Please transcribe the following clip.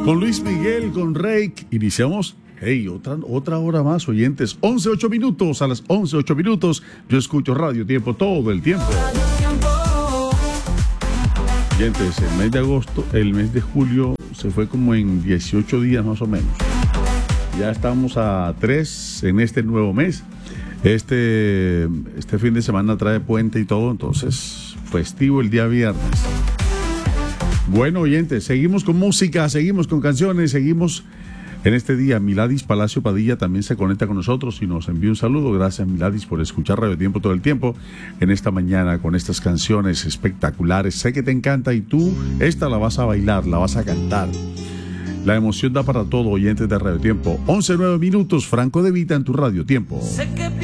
Con Luis Miguel, con Reik, iniciamos. Hey, otra hora más, oyentes. 11:08 minutos. A las 11:08 minutos, yo escucho Radio Tiempo todo el tiempo. Oyentes, el mes de agosto, el mes de julio se fue como en 18 días más o menos. Ya estamos a 3 en este nuevo mes. Este fin de semana trae puente y todo, entonces festivo el día viernes. Bueno, oyentes, seguimos con música, seguimos con canciones, seguimos en este día. Miladis Palacio Padilla también se conecta con nosotros y nos envía un saludo. Gracias, Miladis, por escuchar Radio Tiempo todo el tiempo en esta mañana con estas canciones espectaculares. Sé que te encanta y tú esta la vas a bailar, la vas a cantar. La emoción da para todo, oyentes de Radio Tiempo. 11:09 minutos, Franco De Vita en tu Radio Tiempo.